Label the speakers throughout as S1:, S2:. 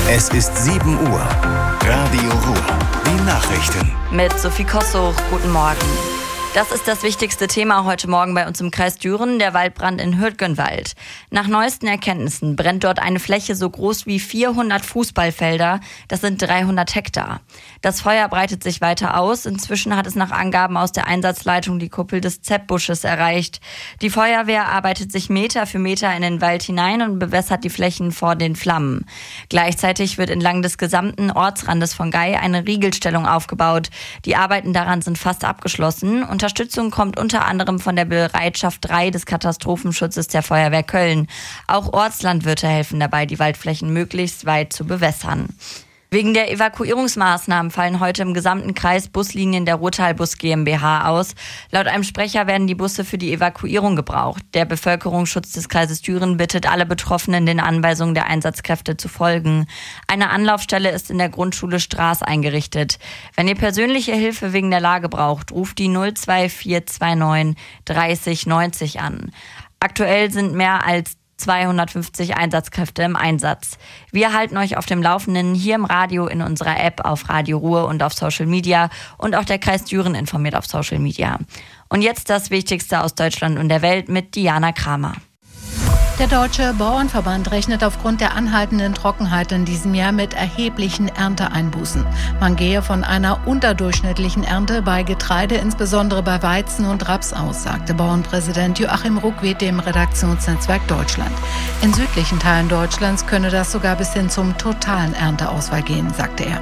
S1: Es ist 7 Uhr. Radio Ruhr. Die Nachrichten.
S2: Mit Sophie Kossuch. Guten Morgen. Das ist das wichtigste Thema heute Morgen bei uns im Kreis Düren, der Waldbrand in Hürtgenwald. Nach neuesten Erkenntnissen brennt dort eine Fläche so groß wie 400 Fußballfelder. Das sind 300 Hektar. Das Feuer breitet sich weiter aus. Inzwischen hat es nach Angaben aus der Einsatzleitung die Kuppel des Zeppbusches erreicht. Die Feuerwehr arbeitet sich Meter für Meter in den Wald hinein und bewässert die Flächen vor den Flammen. Gleichzeitig wird entlang des gesamten Ortsrandes von Gey eine Riegelstellung aufgebaut. Die Arbeiten daran sind fast abgeschlossen. Unterstützung kommt unter anderem von der Bereitschaft 3 des Katastrophenschutzes der Feuerwehr Köln. Auch Ortslandwirte helfen dabei, die Waldflächen möglichst weit zu bewässern. Wegen der Evakuierungsmaßnahmen fallen heute im gesamten Kreis Buslinien der Ruhrtalbus GmbH aus. Laut einem Sprecher werden die Busse für die Evakuierung gebraucht. Der Bevölkerungsschutz des Kreises Düren bittet alle Betroffenen, den Anweisungen der Einsatzkräfte zu folgen. Eine Anlaufstelle ist in der Grundschule Straß eingerichtet. Wenn ihr persönliche Hilfe wegen der Lage braucht, ruft die 02429 30 90 an. Aktuell sind mehr als 250 Einsatzkräfte im Einsatz. Wir halten euch auf dem Laufenden hier im Radio, in unserer App, auf Radio Ruhr und auf Social Media, und auch der Kreis Düren informiert auf Social Media. Und jetzt das Wichtigste aus Deutschland und der Welt mit Diana Kramer.
S3: Der Deutsche Bauernverband rechnet aufgrund der anhaltenden Trockenheit in diesem Jahr mit erheblichen Ernteeinbußen. Man gehe von einer unterdurchschnittlichen Ernte bei Getreide, insbesondere bei Weizen und Raps aus, sagte Bauernpräsident Joachim Ruckwied dem Redaktionsnetzwerk Deutschland. In südlichen Teilen Deutschlands könne das sogar bis hin zum totalen Ernteausfall gehen, sagte er.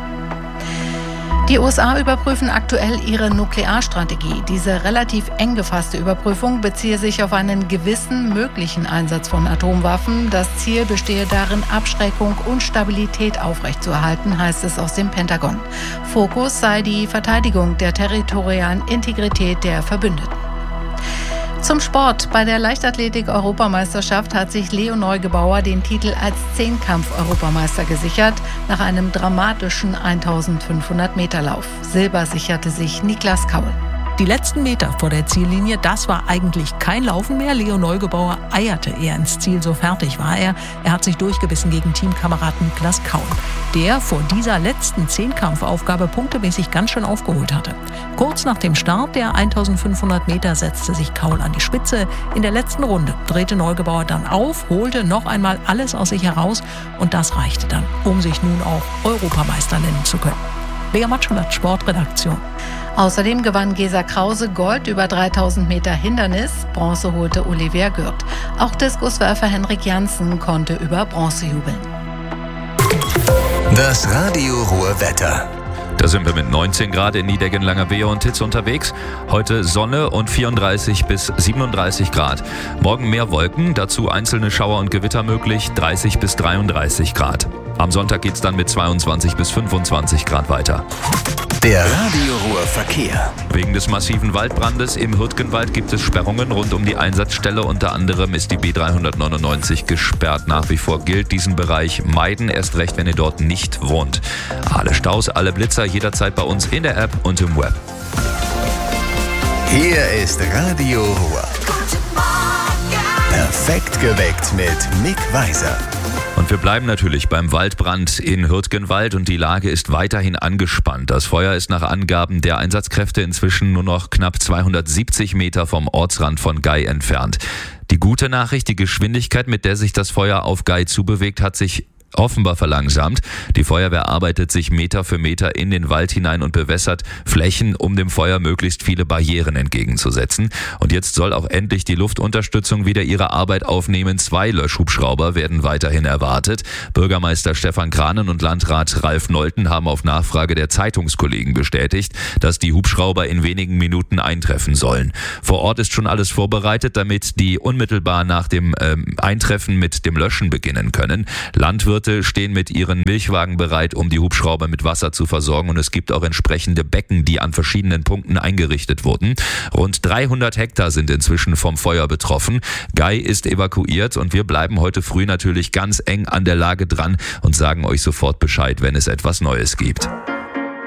S3: Die USA überprüfen aktuell ihre Nuklearstrategie. Diese relativ eng gefasste Überprüfung beziehe sich auf einen gewissen möglichen Einsatz von Atomwaffen. Das Ziel bestehe darin, Abschreckung und Stabilität aufrechtzuerhalten, heißt es aus dem Pentagon. Fokus sei die Verteidigung der territorialen Integrität der Verbündeten. Zum Sport. Bei der Leichtathletik-Europameisterschaft hat sich Leo Neugebauer den Titel als Zehnkampf-Europameister gesichert, nach einem dramatischen 1500-Meter-Lauf. Silber sicherte sich Niklas Kaul.
S4: Die letzten Meter vor der Ziellinie, das war eigentlich kein Laufen mehr. Leo Neugebauer eierte eher ins Ziel, so fertig war er. Er hat sich durchgebissen gegen Teamkamerad Niklas Kaul, der vor dieser letzten Zehnkampfaufgabe punktemäßig ganz schön aufgeholt hatte. Kurz nach dem Start der 1500 Meter setzte sich Kaul an die Spitze. In der letzten Runde drehte Neugebauer dann auf, holte noch einmal alles aus sich heraus und das reichte dann, um sich nun auch Europameister nennen zu können. Lea Matschulat, Sportredaktion.
S3: Außerdem gewann Gesa Krause Gold über 3000 Meter Hindernis. Bronze holte Olivia Gürt. Auch Diskuswerfer Henrik Janssen konnte über Bronze jubeln.
S1: Das Radio Ruhr Wetter.
S5: Da sind wir mit 19 Grad in Niedeggen, Langerwehe und Titz unterwegs. Heute Sonne und 34 bis 37 Grad. Morgen mehr Wolken, dazu einzelne Schauer und Gewitter möglich, 30 bis 33 Grad. Am Sonntag geht's dann mit 22 bis 25 Grad weiter.
S1: Der Radio Ruhr Verkehr.
S5: Wegen des massiven Waldbrandes im Hürtgenwald gibt es Sperrungen rund um die Einsatzstelle. Unter anderem ist die B399 gesperrt. Nach wie vor gilt diesen Bereich meiden, erst recht, wenn ihr dort nicht wohnt. Alle Staus, alle Blitzer jederzeit bei uns in der App und im Web.
S1: Hier ist Radio Ruhr. Perfekt geweckt mit Mick Weiser.
S5: Und wir bleiben natürlich beim Waldbrand in Hürtgenwald und die Lage ist weiterhin angespannt. Das Feuer ist nach Angaben der Einsatzkräfte inzwischen nur noch knapp 270 Meter vom Ortsrand von Gey entfernt. Die gute Nachricht, die Geschwindigkeit, mit der sich das Feuer auf Gey zubewegt, hat sich offenbar verlangsamt. Die Feuerwehr arbeitet sich Meter für Meter in den Wald hinein und bewässert Flächen, um dem Feuer möglichst viele Barrieren entgegenzusetzen. Und jetzt soll auch endlich die Luftunterstützung wieder ihre Arbeit aufnehmen. 2 Löschhubschrauber werden weiterhin erwartet. Bürgermeister Stefan Kranen und Landrat Ralf Nolten haben auf Nachfrage der Zeitungskollegen bestätigt, dass die Hubschrauber in wenigen Minuten eintreffen sollen. Vor Ort ist schon alles vorbereitet, damit die unmittelbar nach dem Eintreffen mit dem Löschen beginnen können. Landwirte stehen mit ihren Milchwagen bereit, um die Hubschrauber mit Wasser zu versorgen, und es gibt auch entsprechende Becken, die an verschiedenen Punkten eingerichtet wurden. Rund 300 Hektar sind inzwischen vom Feuer betroffen. Gey ist evakuiert und wir bleiben heute früh natürlich ganz eng an der Lage dran und sagen euch sofort Bescheid, wenn es etwas Neues gibt.